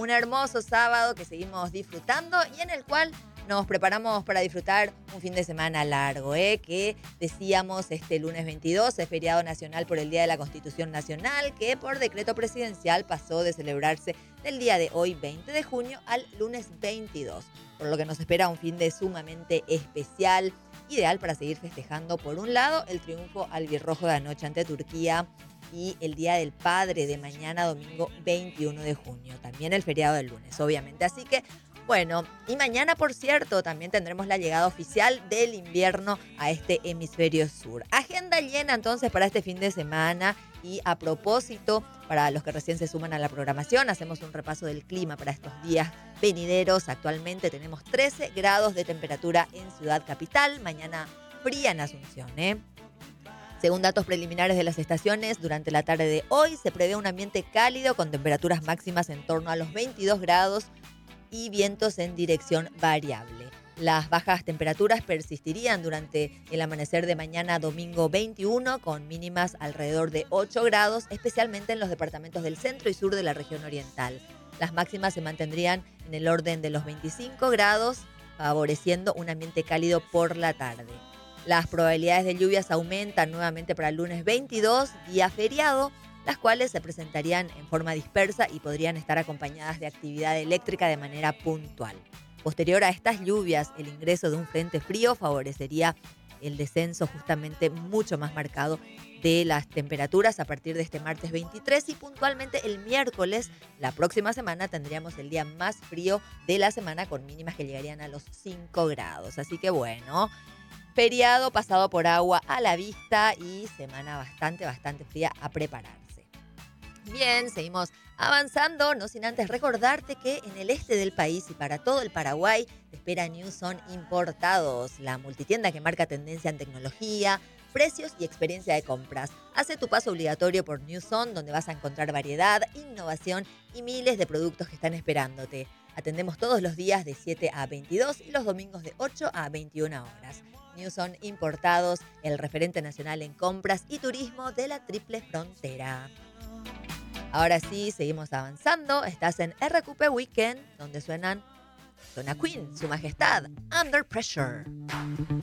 un hermoso sábado que seguimos disfrutando y en el cual nos preparamos para disfrutar un fin de semana largo, que decíamos este lunes 22 es feriado nacional por el Día de la Constitución Nacional, que por decreto presidencial pasó de celebrarse del día de hoy, 20 de junio, al lunes 22, por lo que nos espera un fin de sumamente especial, ideal para seguir festejando, por un lado, el triunfo albirrojo de anoche ante Turquía y el Día del Padre de mañana, domingo 21 de junio, también el feriado del lunes, obviamente. Así que, bueno, y mañana, por cierto, también tendremos la llegada oficial del invierno a este hemisferio sur. Agenda llena entonces para este fin de semana y a propósito, para los que recién se suman a la programación, hacemos un repaso del clima para estos días venideros. Actualmente tenemos 13 grados de temperatura en Ciudad Capital, mañana fría en Asunción, Según datos preliminares de las estaciones, durante la tarde de hoy se prevé un ambiente cálido con temperaturas máximas en torno a los 22 grados y vientos en dirección variable. Las bajas temperaturas persistirían durante el amanecer de mañana domingo 21 con mínimas alrededor de 8 grados, especialmente en los departamentos del centro y sur de la región oriental. Las máximas se mantendrían en el orden de los 25 grados, favoreciendo un ambiente cálido por la tarde. Las probabilidades de lluvias aumentan nuevamente para el lunes 22, día feriado, las cuales se presentarían en forma dispersa y podrían estar acompañadas de actividad eléctrica de manera puntual. Posterior a estas lluvias, el ingreso de un frente frío favorecería el descenso justamente mucho más marcado de las temperaturas a partir de este martes 23 y puntualmente el miércoles, la próxima semana, tendríamos el día más frío de la semana con mínimas que llegarían a los 5 grados. Así que bueno, feriado pasado por agua a la vista y semana bastante fría a prepararse. Bien, seguimos avanzando, no sin antes recordarte que en el este del país y para todo el Paraguay te espera Newson Importados, la multitienda que marca tendencia en tecnología, precios y experiencia de compras. Hace tu paso obligatorio por Newson, donde vas a encontrar variedad, innovación y miles de productos que están esperándote. Atendemos todos los días de 7 a 22 y los domingos de 8 a 21 horas. Newson Importados, el referente nacional en compras y turismo de la Triple Frontera. Ahora sí, seguimos avanzando. Estás en RQP Weekend, donde suena Queen, Su Majestad, Under Pressure.